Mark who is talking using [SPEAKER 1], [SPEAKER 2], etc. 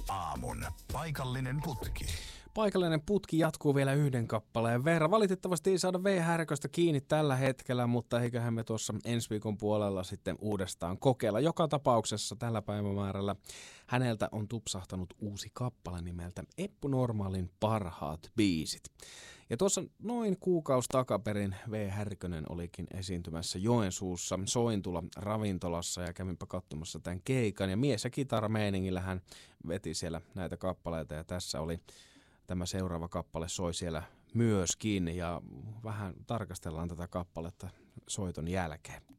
[SPEAKER 1] aamun paikallinen putki.
[SPEAKER 2] Paikallinen putki jatkuu vielä yhden kappaleen verran. Valitettavasti ei saada V-härköstä kiinni tällä hetkellä, mutta eiköhän me tuossa ensi viikon puolella sitten uudestaan kokeilla. Joka tapauksessa tällä päivämäärällä häneltä on tupsahtanut uusi kappale nimeltä Eppu Normaalin parhaat biisit. Ja tuossa noin kuukausi takaperin V-Härkönen olikin esiintymässä Joensuussa Sointula ravintolassa ja kävinpä katsomassa tämän keikan. Ja mies- ja kitarameiningillä hän veti siellä näitä kappaleita ja tässä oli tämä seuraava kappale soi siellä myöskin ja vähän tarkastellaan tätä kappaletta soiton jälkeen.